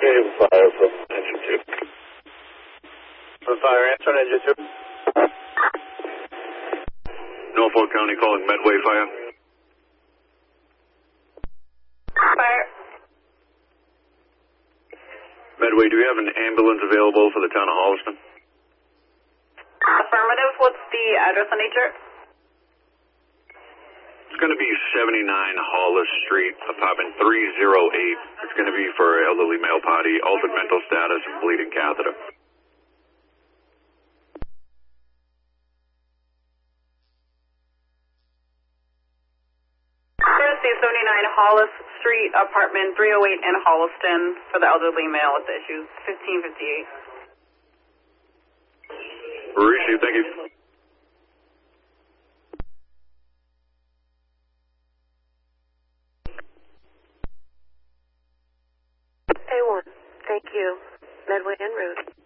Native fire from engine 2. From fire, answer on engine 2. Norfolk County calling Medway Fire. Fire. Medway, do you have an ambulance available for the town of Holliston? Affirmative. What's the address on nature? It's going to be 79 Hollis Street, apartment 308. It's going to be for elderly male party, altered mental status, and bleeding catheter. Courtesy 79 Hollis Street, apartment 308 in Holliston for the elderly male with the issues. 1558. Received, thank you. A1, thank you. Medway en route.